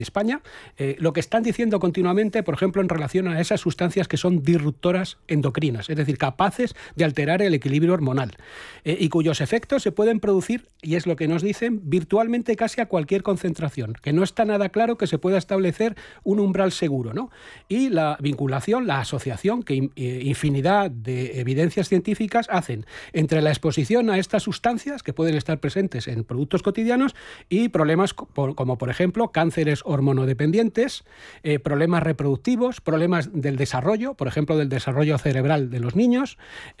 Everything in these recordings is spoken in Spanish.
España, lo que están diciendo continuamente, por ejemplo, en relación a esas sustancias que son disruptoras endocrinas, es decir, capaces de alterar el equilibrio hormonal, y cuyos efectos se pueden producir, y es lo que nos dicen, virtualmente casi a cualquier concentración, que no está nada claro que se pueda establecer un umbral seguro, ¿no? Y la vinculación, la asociación que infinidad de evidencias científicas hacen entre la exposición a estas sustancias que pueden estar presentes en productos cotidianos y problemas como, por ejemplo, cánceres hormonodependientes, problemas reproductivos, problemas del desarrollo, por ejemplo, del desarrollo cerebral de los niños,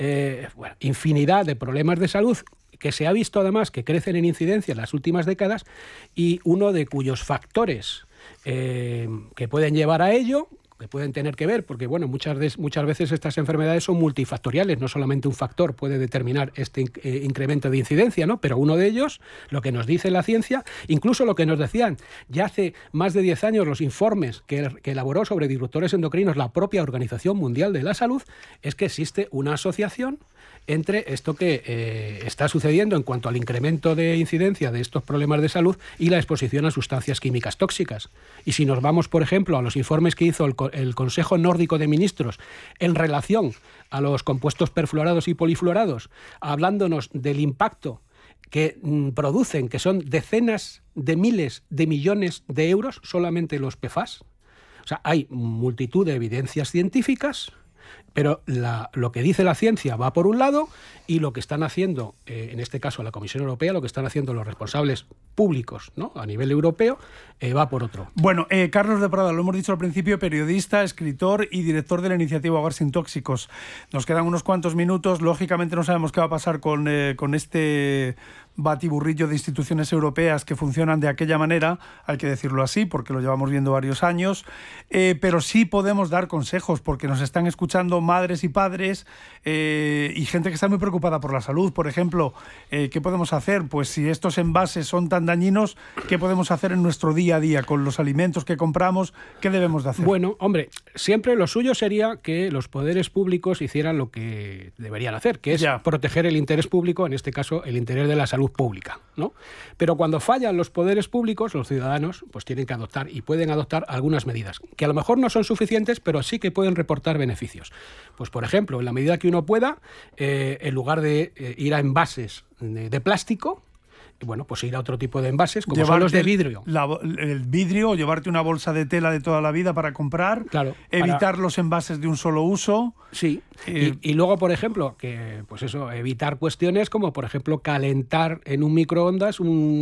infinidad de problemas de salud que se ha visto además que crecen en incidencia en las últimas décadas, y uno de cuyos factores que pueden llevar a ello, que pueden tener que ver, porque bueno, muchas veces estas enfermedades son multifactoriales, no solamente un factor puede determinar este incremento de incidencia, ¿no? Pero uno de ellos, lo que nos dice la ciencia, incluso lo que nos decían ya hace más de 10 años los informes que elaboró sobre disruptores endocrinos la propia Organización Mundial de la Salud, es que existe una asociación entre esto que está sucediendo en cuanto al incremento de incidencia de estos problemas de salud y la exposición a sustancias químicas tóxicas. Y si nos vamos, por ejemplo, a los informes que hizo el Consejo Nórdico de Ministros en relación a los compuestos perfluorados y polifluorados, hablándonos del impacto que producen, que son decenas de miles de millones de euros, solamente los PFAS. O sea, hay multitud de evidencias científicas, pero lo que dice la ciencia va por un lado, y lo que están haciendo, en este caso la Comisión Europea, lo que están haciendo los responsables públicos, ¿no?, a nivel europeo, va por otro. Bueno, Carlos de Prada, lo hemos dicho al principio, periodista, escritor y director de la iniciativa Hogar Sin Tóxicos. Nos quedan unos cuantos minutos. Lógicamente no sabemos qué va a pasar con este batiburrillo de instituciones europeas que funcionan de aquella manera, hay que decirlo así, porque lo llevamos viendo varios años, pero sí podemos dar consejos, porque nos están escuchando madres y padres y gente que está muy preocupada por la salud. Por ejemplo, ¿qué podemos hacer? Pues si estos envases son tan dañinos, ¿qué podemos hacer en nuestro día a día con los alimentos que compramos? ¿Qué debemos de hacer? Bueno, hombre, siempre lo suyo sería que los poderes públicos hicieran lo que deberían hacer, que es proteger el interés público, en este caso el interés de la salud pública, ¿no? Pero cuando fallan los poderes públicos, los ciudadanos pues tienen que adoptar y pueden adoptar algunas medidas, que a lo mejor no son suficientes, pero sí que pueden reportar beneficios. Pues por ejemplo, en la medida que uno pueda, en lugar de ir a envases de plástico, bueno, pues ir a otro tipo de envases, como son los de vidrio. El vidrio, o llevarte una bolsa de tela de toda la vida para comprar, claro, evitar los envases de un solo uso. Sí, y luego, por ejemplo, que pues eso, evitar cuestiones como, por ejemplo, calentar en un microondas,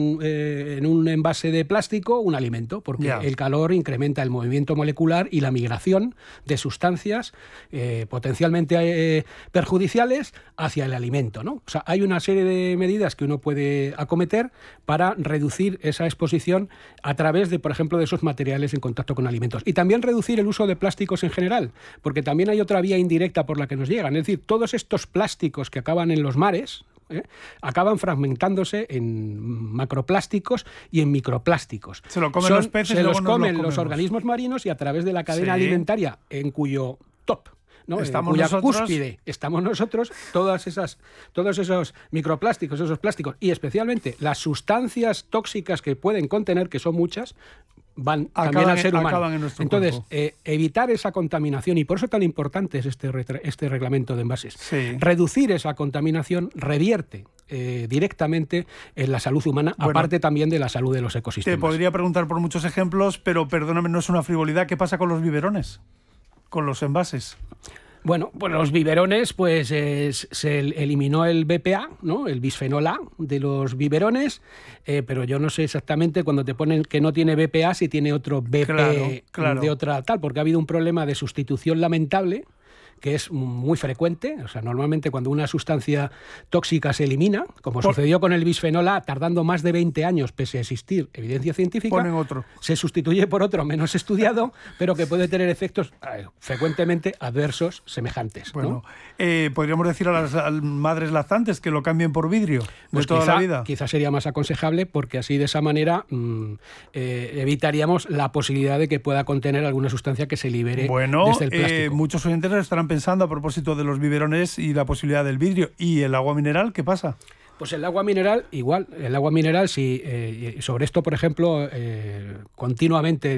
en un envase de plástico, un alimento, porque el calor incrementa el movimiento molecular y la migración de sustancias potencialmente perjudiciales hacia el alimento, ¿no? O sea, hay una serie de medidas que uno puede acometer para reducir esa exposición a través de, por ejemplo, de esos materiales en contacto con alimentos. Y también reducir el uso de plásticos en general, porque también hay otra vía indirecta por la que nos llegan. Es decir, todos estos plásticos que acaban en los mares, acaban fragmentándose en macroplásticos y en microplásticos. Se lo comen los peces, se los comen los organismos marinos, y a través de la cadena alimentaria, en cuyo top, ¿no?, estamos cuya nosotros, cúspide estamos nosotros, todos esos microplásticos, esos plásticos, y especialmente las sustancias tóxicas que pueden contener, que son muchas, van también al ser humano. Entonces, evitar esa contaminación, y por eso tan importante es este reglamento de envases. Reducir esa contaminación revierte directamente en la salud humana, aparte también de la salud de los ecosistemas. Te podría preguntar por muchos ejemplos, pero perdóname, no es una frivolidad. ¿Qué pasa con los biberones? Con los envases. Bueno, pues los biberones, pues se eliminó el BPA, ¿no?, el bisfenol A de los biberones, pero yo no sé exactamente cuando te ponen que no tiene BPA si tiene otro BP de otra tal, porque ha habido un problema de sustitución lamentable, que es muy frecuente. O sea, normalmente cuando una sustancia tóxica se elimina, como sucedió con el bisfenol A, tardando más de 20 años pese a existir evidencia científica, ponen otro. Se sustituye por otro menos estudiado, pero que puede tener efectos frecuentemente adversos semejantes, ¿no? Bueno, podríamos decir a las madres lactantes que lo cambien por vidrio pues de toda la vida. Quizás sería más aconsejable, porque así de esa manera evitaríamos la posibilidad de que pueda contener alguna sustancia que se libere desde el plástico. Muchos oyentes estarán pensando, a propósito de los biberones y la posibilidad del vidrio. ¿Y el agua mineral qué pasa? Pues el agua mineral, igual. El agua mineral, si sobre esto, por ejemplo, continuamente